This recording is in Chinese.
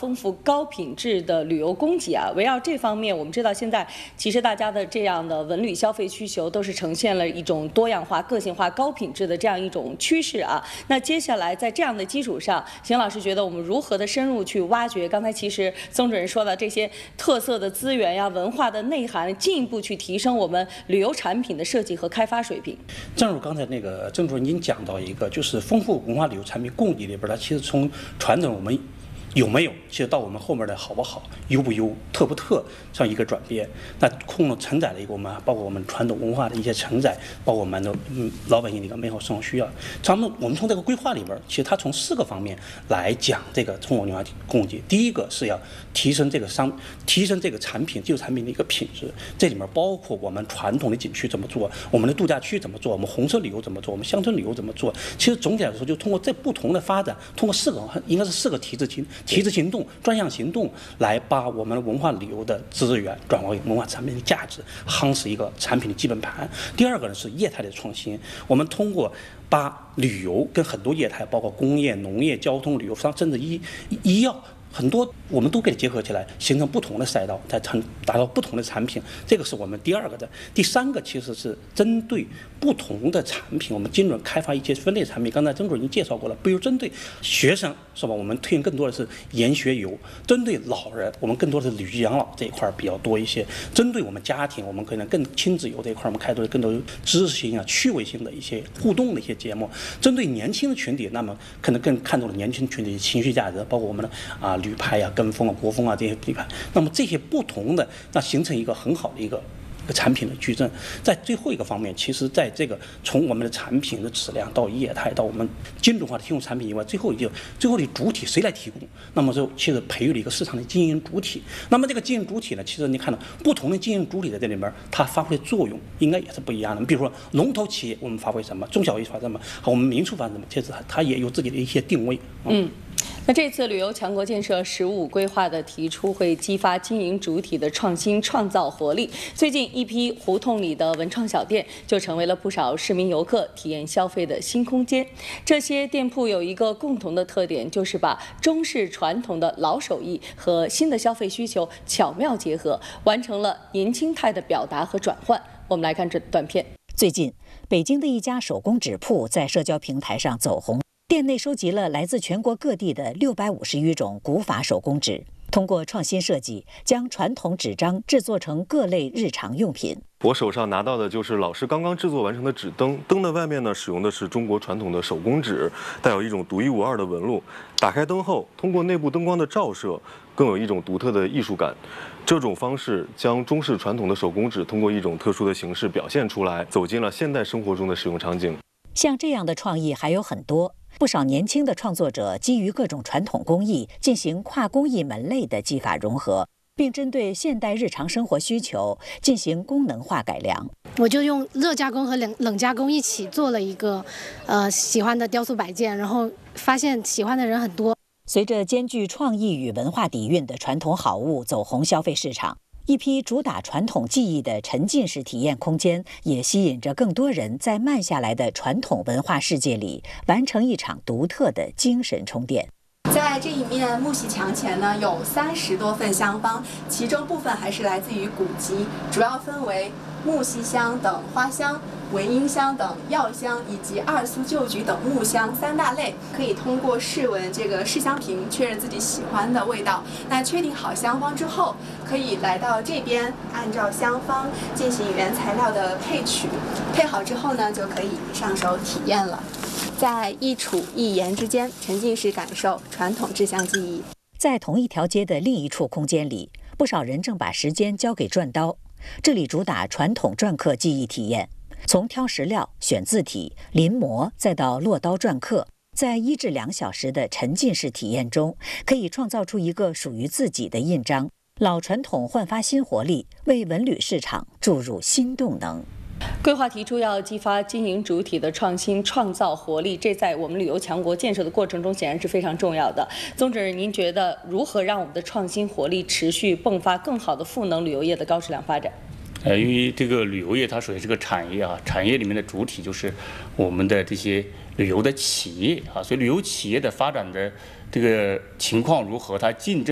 丰富高品质的旅游供给啊。围绕这方面，我们知道现在其实大家的这样的文旅消费需求都是呈现了一种多样化、个性化、高品质的这样一种趋势啊。那接下来在这样的基础上，邢老师觉得我们如何的深入去挖掘？刚才其实曾主任说的这些特色的资源呀、文化的内涵，进一步去提升我们旅游产品的设计和开发水平。 正如刚才那个郑主任您讲到一个，就是丰富文化旅游产品供给里边，它其实从传统我们有没有，其实到我们后面的好不好、优不优、特不特这样一个转变，那承载了一个我们包括我们传统文化的一些承载，包括我们的老百姓的一个美好生活需要。我们从这个规划里边，其实它从4个方面来讲这个中国文化供给。第一个是要提升这个产品技术产品的一个品质，这里面包括我们传统的景区怎么做，我们的度假区怎么做，我们红色旅游怎么做，我们乡村旅游怎么做。其实总体来说，就通过这不同的发展，通过应该是4个提质行动、专项行动，来把我们文化旅游的资源转化为文化产品的价值，夯实一个产品的基本盘。第二个呢是业态的创新，我们通过把旅游跟很多业态，包括工业、农业、交通、旅游甚至医药。很多我们都给它结合起来，形成不同的赛道，再达到不同的产品。这个是我们第2个的。第3个其实是针对不同的产品，我们精准开发一些分类产品。刚才曾主任已经介绍过了，比如针对学生是吧，我们推行更多的是研学游；针对老人，我们更多的是旅居养老这一块比较多一些；针对我们家庭，我们可能更亲子游这一块，我们开拓更多知识性啊、趣味性的一些互动的一些节目；针对年轻的群体，那么可能更看重了年轻群体的情绪价值，包括我们的旅拍啊、跟风啊、国风啊这些地盘，那么这些不同的，那形成一个很好的一个产品的矩阵。在最后一个方面，其实在这个从我们的产品的质量到业态到我们精准化的提供产品以外，最后的主体谁来提供？那么就其实培育了一个市场的经营主体。那么这个经营主体呢，其实你看到不同的经营主体在这里面，它发挥的作用应该也是不一样的。比如说龙头企业我们发挥什么，中小企业发挥什么，和我们民宿发挥什么，其实它也有自己的一些定位。 那这次旅游强国建设15规划的提出，会激发经营主体的创新创造活力。最近一批胡同里的文创小店就成为了不少市民游客体验消费的新空间。这些店铺有一个共同的特点，就是把中式传统的老手艺和新的消费需求巧妙结合，完成了年轻态的表达和转换。我们来看这短片。 最近，北京的一家手工纸铺在社交平台上走红。店内收集了来自全国各地的650余种古法手工纸，通过创新设计，将传统纸张制作成各类日常用品。 我手上拿到的就是老师刚刚制作完成的纸灯，灯的外面呢使用的是中国传统的手工纸，带有一种独一无二的纹路。打开灯后，通过内部灯光的照射，更有一种独特的艺术感。这种方式将中式传统的手工纸通过一种特殊的形式表现出来，走进了现代生活中的使用场景。 像这样的创意还有很多。不少年轻的创作者基于各种传统工艺进行跨工艺门类的技法融合，并针对现代日常生活需求进行功能化改良。 我就用热加工和冷加工一起做了一个喜欢的雕塑摆件，然后发现喜欢的人很多。 随着兼具创意与文化底蕴的传统好物走红消费市场，一批主打传统技艺的沉浸式体验空间也吸引着更多人在慢下来的传统文化世界里完成一场独特的精神充电。 在这一面木席墙前呢，有30多份香方，其中部分还是来自于古籍，主要分为木樨香等花香、维英香等药香以及2苏旧菊等木香3大类，可以通过试闻这个试香瓶确认自己喜欢的味道。那确定好香方之后，可以来到这边，按照香方进行原材料的配取，配好之后呢，就可以上手体验了。在一楚一言之间，沉浸式感受传统制香技艺。 在同一条街的另一处空间里，不少人正把时间交给篆刀。这里主打传统篆刻技艺体验，从挑石料、选字体、临摹，再到落刀篆刻，在1至2小时的沉浸式体验中，可以创造出一个属于自己的印章。老传统焕发新活力，为文旅市场注入新动能。 规划提出要激发经营主体的创新创造活力，这在我们旅游强国建设的过程中显然是非常重要的。宗主任，您觉得如何让我们的创新活力持续迸发，更好的赋能旅游业的高质量发展？ 因为这个旅游业它属于是个产业啊，产业里面的主体就是我们的这些旅游的企业啊，所以旅游企业的发展的这个情况如何，它竞争